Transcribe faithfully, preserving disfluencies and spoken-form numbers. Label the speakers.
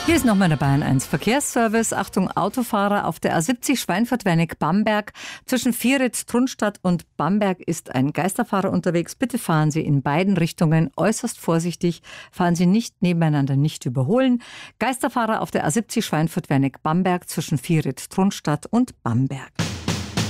Speaker 1: Hier ist nochmal der Bayern eins Verkehrsservice. Achtung, Autofahrer auf der A siebzig Schweinfurt-Wernig-Bamberg. Zwischen Vieritz, Trunstadt und Bamberg ist ein Geisterfahrer unterwegs. Bitte fahren Sie in beiden Richtungen äußerst vorsichtig. Fahren Sie nicht nebeneinander, nicht überholen. Geisterfahrer auf der A siebzig Schweinfurt-Wernig-Bamberg zwischen Vieritz, Trunstadt und Bamberg.